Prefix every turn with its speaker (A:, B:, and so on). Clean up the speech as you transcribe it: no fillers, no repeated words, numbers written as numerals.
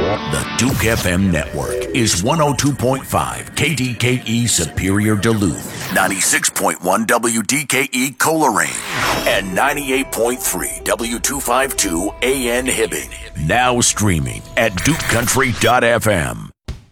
A: The Duke FM network is 102.5 KDKE Superior Duluth, 96.1 WDKE Coleraine, and 98.3 W252 AN Hibbing. Now streaming at DukeCountry.fm.